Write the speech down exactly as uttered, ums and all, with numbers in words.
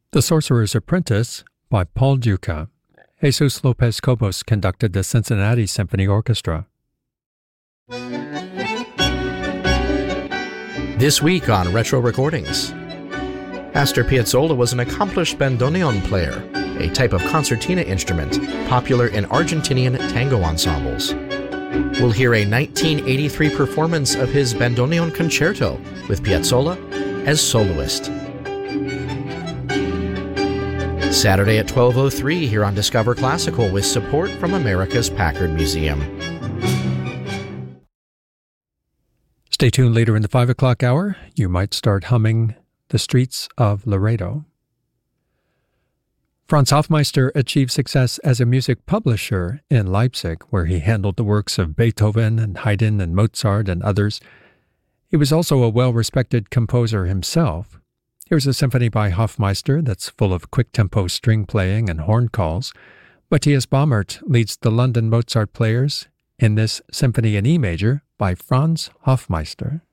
The Sorcerer's Apprentice by Paul Duca. Jesus Lopez Cobos conducted the Cincinnati Symphony Orchestra. This week on Retro Recordings, Astor Piazzolla was an accomplished bandoneon player, a type of concertina instrument popular in Argentinian tango ensembles. We'll hear a nineteen eighty-three performance of his bandoneon concerto with Piazzolla as soloist. Saturday at twelve oh three here on Discover Classical with support from America's Packard Museum. Stay tuned later in the five o'clock hour. You might start humming The Streets of Laredo. Franz Hofmeister achieved success as a music publisher in Leipzig, where he handled the works of Beethoven and Haydn and Mozart and others. He was also a well-respected composer himself. Here's a symphony by Hofmeister that's full of quick-tempo string playing and horn calls. Matthias Baumert leads the London Mozart players in this symphony in E major by Franz Hofmeister.